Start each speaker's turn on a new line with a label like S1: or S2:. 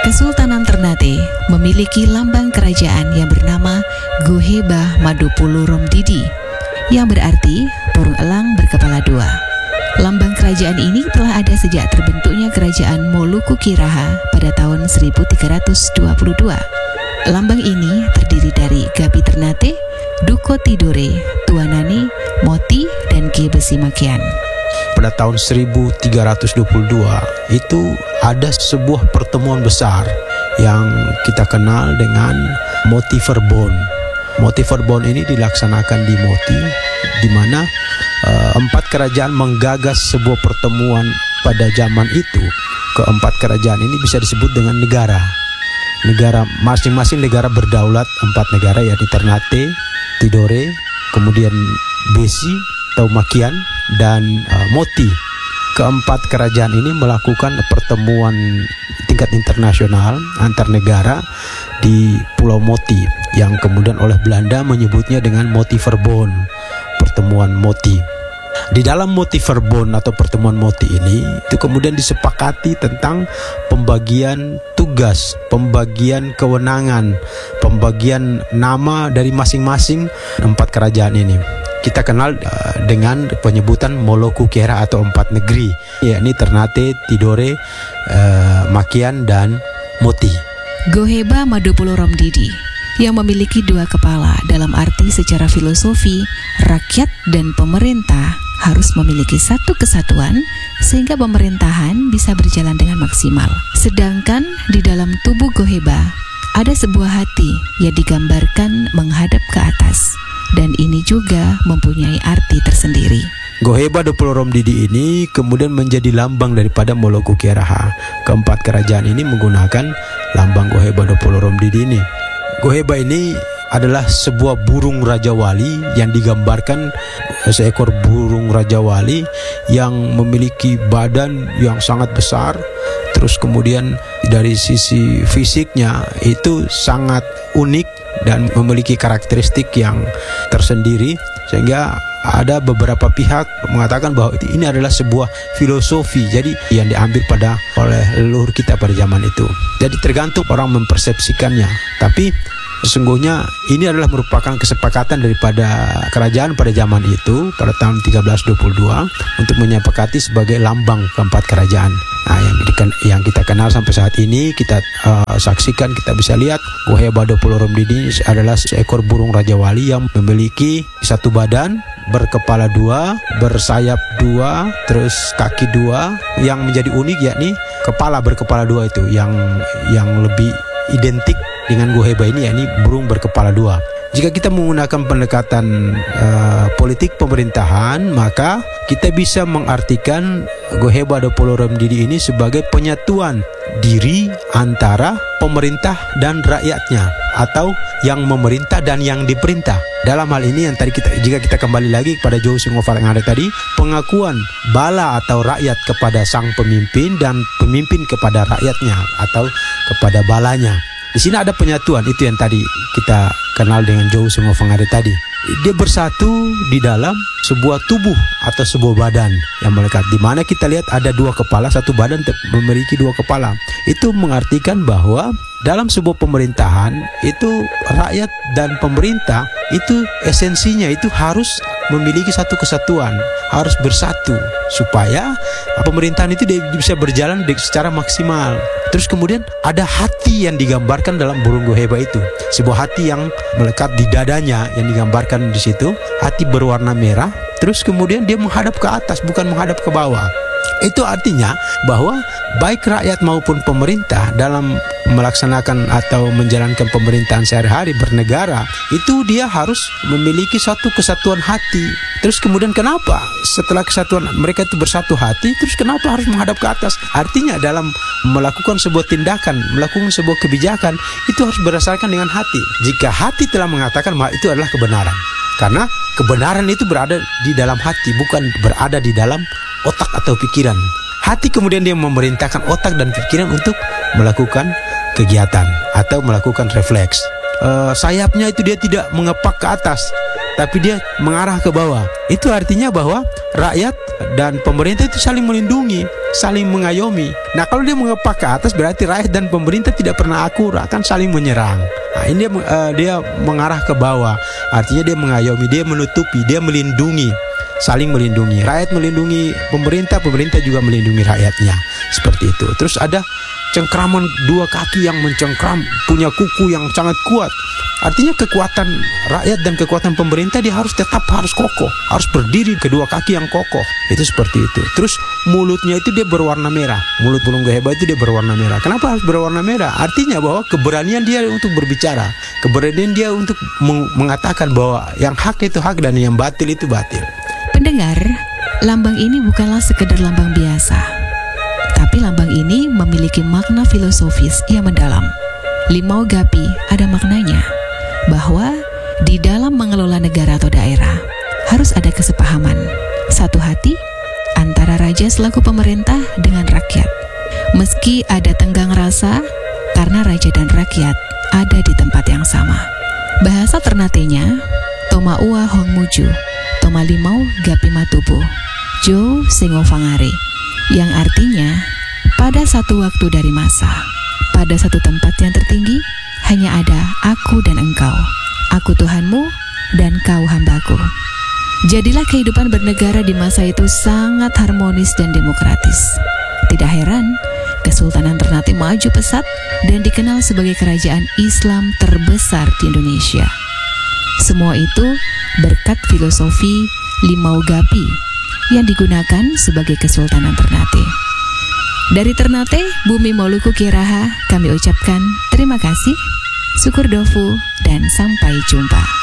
S1: Kesultanan Ternate memiliki lambang kerajaan yang bernama Goheba Madupulu Romdidi, yang berarti burung elang berkepala dua. Lambang kerajaan ini telah ada sejak terbentuknya kerajaan Moluku Kiraha pada tahun 1322. Lambang ini terdiri dari Gabi Ternate, Duko Tidore, Tuanani, Moti, dan Ki Besi Makian.
S2: Pada tahun 1322 itu ada sebuah pertemuan besar yang kita kenal dengan Moti Verbon. Moti Verbon ini dilaksanakan di Moti, di mana 4 kerajaan menggagas sebuah pertemuan pada zaman itu. Keempat kerajaan ini bisa disebut dengan negara. Masing-masing negara berdaulat, 4 negara, yaitu Ternate, Tidore, kemudian Besi atau Makian, dan Moti. Keempat kerajaan ini melakukan pertemuan tingkat internasional antar negara di Pulau Moti, yang kemudian oleh Belanda menyebutnya dengan Moti Verbon, pertemuan Moti. Di dalam Moti Verbon atau pertemuan Moti ini itu kemudian disepakati tentang pembagian tugas, pembagian kewenangan, pembagian nama dari masing-masing 4 kerajaan ini. Kita kenal dengan penyebutan Moluku Kiraha atau 4 negeri, yakni Ternate, Tidore, Makian, dan Moti.
S1: Goheba Madupulu Romdidi yang memiliki 2 kepala dalam arti secara filosofi, rakyat dan pemerintah harus memiliki satu kesatuan sehingga pemerintahan bisa berjalan dengan maksimal. Sedangkan di dalam tubuh Goheba ada sebuah hati yang digambarkan menghadap ke atas, dan ini juga mempunyai arti tersendiri.
S2: Goheba Dopolo Romdidi ini kemudian menjadi lambang daripada Moluku Kiraha. Keempat kerajaan ini menggunakan lambang Goheba Dopolo Romdidi ini. Goheba ini adalah sebuah burung Raja Wali yang digambarkan seekor burung Raja Wali yang memiliki badan yang sangat besar. Terus kemudian dari sisi fisiknya itu sangat unik dan memiliki karakteristik yang tersendiri, sehingga ada beberapa pihak mengatakan bahwa ini adalah sebuah filosofi jadi yang diambil oleh leluhur kita pada zaman itu. Jadi tergantung orang mempersepsikannya, tapi sesungguhnya ini adalah merupakan kesepakatan daripada kerajaan pada zaman itu pada tahun 1322 untuk menyepakati sebagai lambang keempat kerajaan. Nah, yang kita kenal sampai saat ini, kita saksikan, kita bisa lihat Goheba Dopolo Romdidi adalah seekor burung Raja Wali yang memiliki satu badan, berkepala 2, bersayap 2, terus kaki 2. Yang menjadi unik yakni berkepala 2 itu yang lebih identik dengan Goheba ini, yakni burung berkepala 2. Jika kita menggunakan pendekatan politik pemerintahan, maka kita bisa mengartikan Goheba Dopolo Romdidi ini sebagai penyatuan diri antara pemerintah dan rakyatnya, atau yang memerintah dan yang diperintah. Dalam hal ini yang tadi jika kita kembali lagi kepada Jowo Singofara yang ada tadi, pengakuan bala atau rakyat kepada sang pemimpin dan pemimpin kepada rakyatnya atau kepada balanya. Di sini ada penyatuan, itu yang tadi kita kenal dengan Jowo Singofara tadi. Dia bersatu di dalam sebuah tubuh atau sebuah badan yang melekat, di mana kita lihat ada 2 kepala, satu badan memiliki 2 kepala. Itu mengartikan bahwa dalam sebuah pemerintahan itu rakyat dan pemerintah itu esensinya itu harus memiliki satu kesatuan, harus bersatu supaya pemerintahan itu bisa berjalan secara maksimal. Terus kemudian ada hati yang digambarkan dalam burung Goheba itu, sebuah hati yang melekat di dadanya yang digambarkan di situ, hati berwarna merah. Terus kemudian dia menghadap ke atas, bukan menghadap ke bawah. Itu artinya bahwa baik rakyat maupun pemerintah dalam melaksanakan atau menjalankan pemerintahan sehari-hari bernegara, itu dia harus memiliki satu kesatuan hati. Terus kemudian kenapa setelah kesatuan mereka itu bersatu hati, terus kenapa harus menghadap ke atas? Artinya dalam melakukan sebuah tindakan, melakukan sebuah kebijakan, itu harus berdasarkan dengan hati. Jika hati telah mengatakan bahwa itu adalah kebenaran, karena kebenaran itu berada di dalam hati, bukan berada di dalam otak atau pikiran. Hati kemudian dia memerintahkan otak dan pikiran untuk melakukan kegiatan atau melakukan refleks. Sayapnya itu dia tidak mengepak ke atas, tapi dia mengarah ke bawah. Itu artinya bahwa rakyat dan pemerintah itu saling melindungi, saling mengayomi. Nah, kalau dia mengepak ke atas berarti rakyat dan pemerintah tidak pernah akur, akan saling menyerang. Nah, ini dia mengarah ke bawah, artinya dia mengayomi, dia menutupi, dia melindungi, saling melindungi. Rakyat melindungi pemerintah, pemerintah juga melindungi rakyatnya. Seperti itu. Terus ada cengkraman dua kaki yang mencengkram, punya kuku yang sangat kuat. Artinya kekuatan rakyat dan kekuatan pemerintah dia harus kokoh, harus berdiri kedua kaki yang kokoh. Itu seperti itu. Terus mulutnya itu dia berwarna merah. Mulut burung goheba itu dia berwarna merah. Kenapa harus berwarna merah? Artinya bahwa keberanian dia untuk berbicara, keberanian dia untuk mengatakan bahwa yang hak itu hak dan yang batil itu batil.
S1: Pendengar, lambang ini bukanlah sekedar lambang biasa, tapi lambang ini memiliki makna filosofis yang mendalam. Limau Gapi ada maknanya bahwa di dalam mengelola negara atau daerah harus ada kesepahaman, satu hati antara raja selaku pemerintah dengan rakyat. Meski ada tenggang rasa karena raja dan rakyat ada di tempat yang sama. Bahasa Ternate-nya Toma Ua Hongmuju, Toma Limau Gapi Matubu, Jo Sengo Fangare, yang artinya pada satu waktu dari masa, pada satu tempat yang tertinggi, hanya ada aku dan engkau. Aku Tuhanmu dan kau hambaku. Jadilah kehidupan bernegara di masa itu sangat harmonis dan demokratis. Tidak heran, Kesultanan Ternate maju pesat dan dikenal sebagai kerajaan Islam terbesar di Indonesia. Semua itu berkat filosofi Limau Gapi yang digunakan sebagai Kesultanan Ternate. Dari Ternate, Bumi Moluku Kieraha, kami ucapkan terima kasih, syukur dofu, dan sampai jumpa.